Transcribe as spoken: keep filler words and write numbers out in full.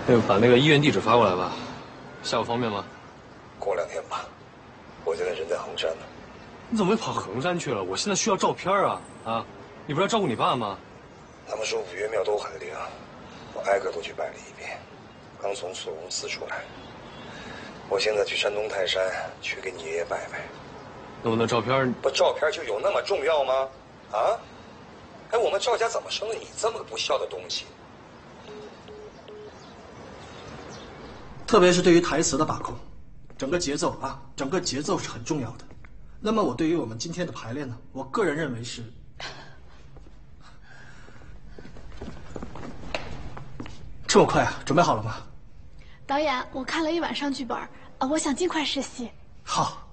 那个把那个医院地址发过来吧，下午方便吗？ 过两天吧，我现在人在衡山呢。 你怎么会跑衡山去了？我现在需要照片啊！啊，你不是要照顾你爸吗？ 他们说五岳庙都很灵，我挨个都去拜了一遍，刚从锁龙寺出来。我现在去山东泰山去给你爷爷拜拜。 那我那照片， 不，照片就有那么重要吗？啊？哎，我们赵家怎么生了你这么个不孝的东西？ 特别是对于台词的把控，整个节奏啊，整个节奏是很重要的。那么我对于我们今天的排练呢，我个人认为是，这么快啊？准备好了吗？ 导演，我看了一晚上剧本，啊，我想尽快实习。 好。